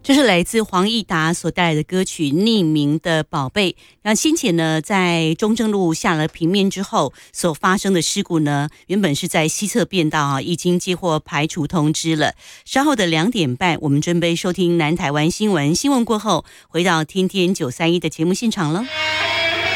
这是来自黄义达所带来的歌曲《匿名的宝贝》。那先前呢，在中正路下了平面之后所发生的事故呢，原本是在西侧变道已经接获排除通知了。稍后的2点半，我们准备收听南台湾新闻，新闻过后回到天天931的节目现场了。